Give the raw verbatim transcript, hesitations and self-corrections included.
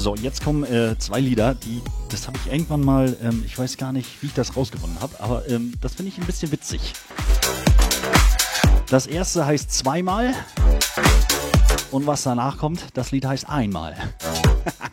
So, jetzt kommen äh, zwei Lieder, die, das habe ich irgendwann mal, ähm, ich weiß gar nicht, wie ich das rausgefunden habe, aber ähm, das finde ich ein bisschen witzig. Das erste heißt Zweimal und was danach kommt, das Lied heißt Einmal.